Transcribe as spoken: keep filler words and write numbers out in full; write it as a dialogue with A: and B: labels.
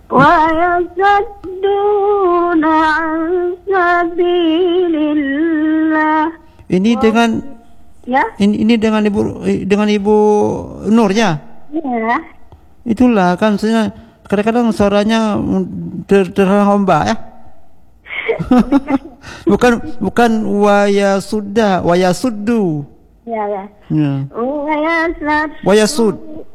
A: ويصدون عن سبيل الله.
B: Ini dengan
A: Ya?
B: ini, ini dengan ibu dengan ibu Nur ya?
A: Ya.
B: Itulah kan sebenarnya kadang-kadang suaranya ter terhalang ombak ya. bukan bukan waya sudah waya suddu.
A: Ya, ya.
B: Ya.
A: Wayasud.
B: Wayasud.